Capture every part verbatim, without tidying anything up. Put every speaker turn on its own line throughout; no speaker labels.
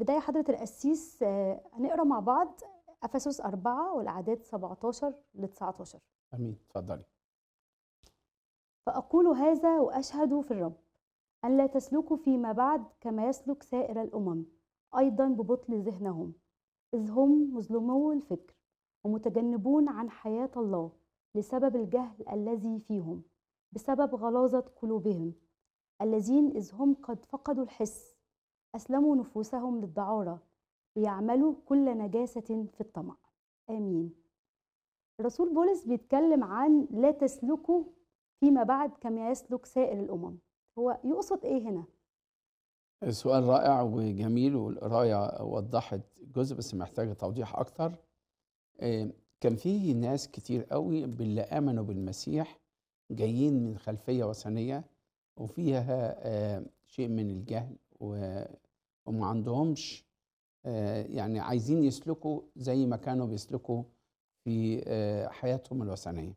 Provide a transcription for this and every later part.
البداية حضرة القسيس آه، هنقرا مع بعض أفسس أربعة والأعداد سبعتاشر ل تسعتاشر.
امين، اتفضلي.
فأقول هذا وأشهد في الرب أن لا تسلكوا فيما بعد كما يسلك سائر الأمم، أيضا ببطل ذهنهم، إذ هم مظلمو الفكر ومتجنبون عن حياة الله لسبب الجهل الذي فيهم، بسبب غلاظة قلوبهم، الذين إذ هم قد فقدوا الحس أسلموا نفوسهم للدعارة ليعملوا كل نجاسة في الطمع. آمين. الرسول بولس بيتكلم عن لا تسلكوا فيما بعد كما يسلك سائر الأمم. هو يقصد إيه هنا؟
سؤال رائع وجميل، والقرايه وضحت جزء بس محتاجه توضيح اكتر. آه، كان في ناس كتير قوي باللي امنوا بالمسيح جايين من خلفيه وثنيه وفيها آه، شيء من الجهل و- وما عندهمش آه، يعني عايزين يسلكوا زي ما كانوا بيسلكوا في آه، حياتهم الوثنيه.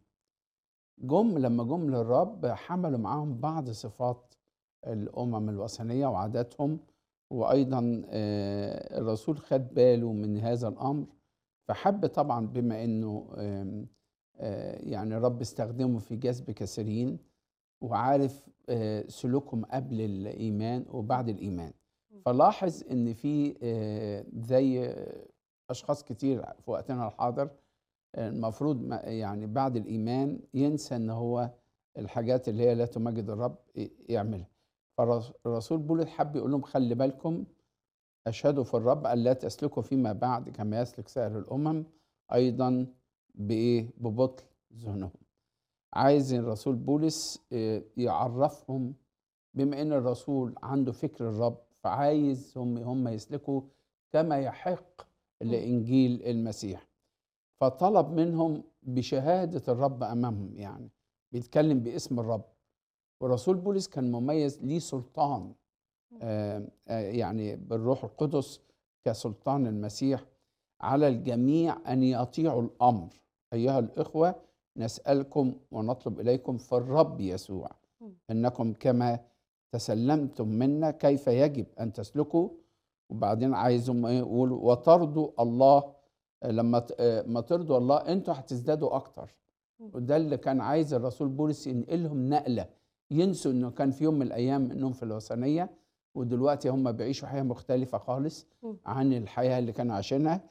جم لما جم للرب حملوا معاهم بعض صفات الأمم الوثنية وعاداتهم، وأيضا آه، الرسول خد باله من هذا الأمر، فحب طبعا بما أنه آم، آه، يعني الرب استخدمه في جذب كثيرين وعارف آه، سلوكهم قبل الإيمان وبعد الإيمان. فلاحظ أن في آه، زي أشخاص كتير في وقتنا الحاضر المفروض ما- يعني بعد الإيمان ينسى أن هو الحاجات اللي هي لا تمجد الرب ي- يعملها. فالرسول بولس حب يقول لهم خلي بالكم، أشهدوا في الرب أن لا تسلكوا فيما بعد كما يسلك سائر الأمم، أيضا بإيه؟ ببطل ذهنهم. عايز الرسول بولس آه، يعرفهم، بما أن الرسول عنده فكر الرب، فعايز هم هم يسلكوا كما يحق
مم.
لإنجيل المسيح. فطلب منهم بشهادة الرب أمامهم، يعني بيتكلم باسم الرب. ورسول بولس كان مميز ليه سلطان، آه، آه، يعني بالروح القدس كسلطان المسيح على الجميع أن يطيعوا الأمر. أيها الإخوة، نسألكم ونطلب إليكم في الرب يسوع
مم.
أنكم كما تسلمتم منا كيف يجب أن تسلكوا. وبعدين عايزهم إيه؟ يقولوا وترضوا الله. آه، لما ت- آه، ما ترضوا الله أنتوا هتزدادوا أكتر.
مم.
وده اللي كان عايز الرسول بولس ينقلهم نقلة، ينسوا انه كان في يوم من الايام انهم في الوثنيه ودلوقتي هم بيعيشوا حياه مختلفه خالص
مم.
عن الحياه اللي كانوا عايشينها.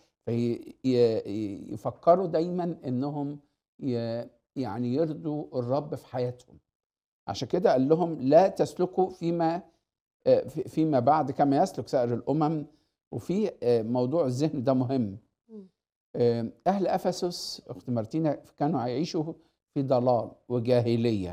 فيفكروا دايما انهم ي- يعني يرضوا الرب في حياتهم. عشان كده قال لهم لا تسلكوا فيما آه، في- فيما بعد كما يسلك سائر الامم. وفي آه، موضوع الذهن ده مهم.
مم.
آه، اهل افسس اخت مارتينا كانوا هيعيشوا في ضلال وجاهليه.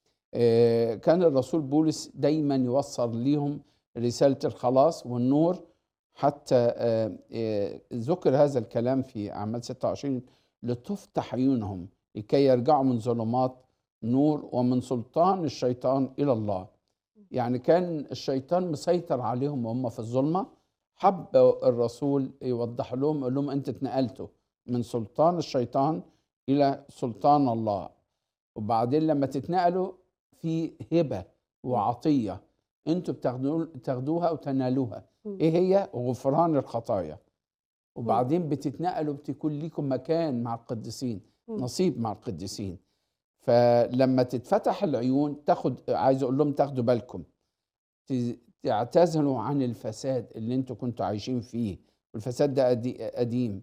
آه، كان الرسول بولس دايما يوصل ليهم رسالة الخلاص والنور. حتى آه، آه، ذكر هذا الكلام في أعمال ستة وعشرين لتفتح عيونهم لكي يرجعوا من ظلمات نور ومن سلطان الشيطان إلى الله. يعني كان الشيطان مسيطر عليهم وهم في الظلمة. حب الرسول يوضح لهم، يقول لهم أنت اتنقلتوا من سلطان الشيطان إلى سلطان الله. وبعدين لما تتنقلوا في هبة
مم.
وعطية انتوا بتاخدوا- تاخدوها وتنالوها.
مم.
ايه هي؟ غفران الخطايا.
مم.
وبعدين بتتنقلوا بتكون ليكم مكان مع القديسين،
مم.
نصيب مع القديسين. فلما تتفتح العيون تاخد، عايز اقول لهم تاخدوا بالكم، ت- تعتزلوا عن الفساد اللي انتوا كنتوا عايشين فيه. والفساد ده قدي- قديم،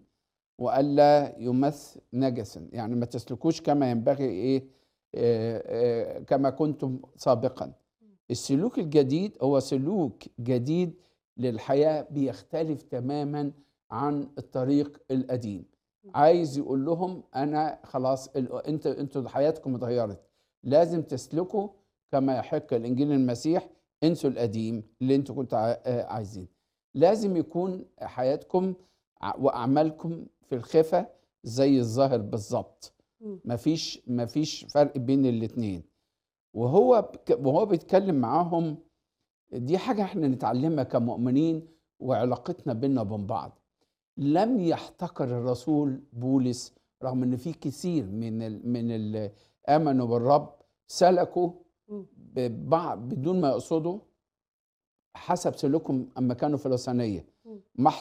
والا يمث نجسا، يعني ما تسلكوش كما ينبغي ايه آه، آه، كما كنتم سابقا. السلوك الجديد هو سلوك جديد للحياة، بيختلف تماما عن الطريق القديم. عايز يقول لهم انا خلاص ال- انت انتوا حياتكم اتغيرت، لازم تسلكوا كما يحق الانجيل المسيح. انسوا القديم اللي انتوا كنتوا عا- آه، عايزين. لازم يكون حياتكم ع- واعمالكم في الخفة زي الظاهر بالظبط.
مم.
مفيش مفيش فرق بين الاتنين. وهو بك- وهو بيتكلم معاهم، دي حاجة احنا نتعلمها كمؤمنين وعلاقتنا بيننا وبين بعض. لم يحتقر الرسول بولس، رغم ان في كثير من ال من اللي امنوا بالرب سلكوا
مم.
ببعض بدون ما يقصدوا حسب سلوكهم اما كانوا في الوثنيه.
مم.
ما